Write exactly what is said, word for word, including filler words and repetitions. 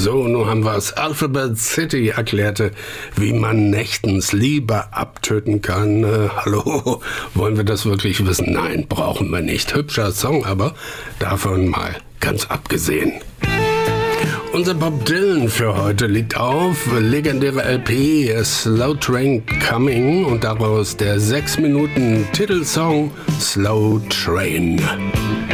So, nun haben wir es. Alphabet City erklärte, wie man nächtens Liebe abtöten kann. Äh, hallo, wollen wir das wirklich wissen? Nein, brauchen wir nicht. Hübscher Song, aber davon mal ganz abgesehen. Unser Bob Dylan für heute liegt auf legendäre L P Slow Train Coming und daraus der sechs Minuten Titelsong Slow Train.